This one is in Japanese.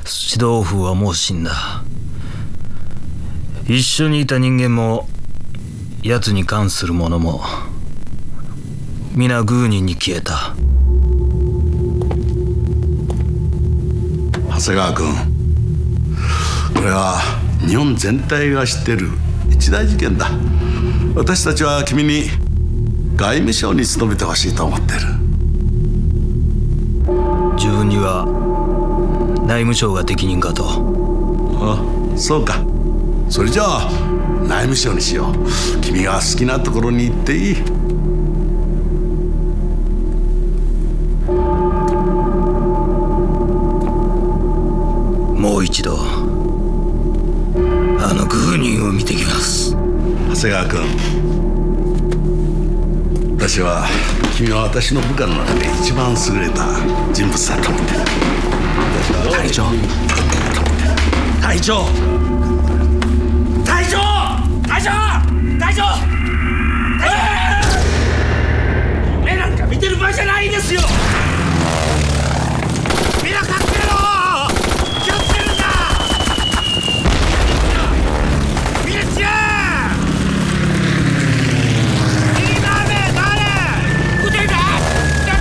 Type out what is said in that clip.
指導風はもう死んだ。一緒にいた人間も奴に関するものも皆グーニンに消えた。 長谷川君、これは日本全体が知ってる一大事件だ。私たちは君に外務省に勤めてほしいと思ってる。 自分には内務省が適任かと。 あ、そうか。それじゃあ内務省にしよう。君が好きなところに行っていい。 もう一度あのグーニンを見てきます。 長谷川君、私は君は私の部下の中で一番優れた人物だと思ってる。隊長、隊長、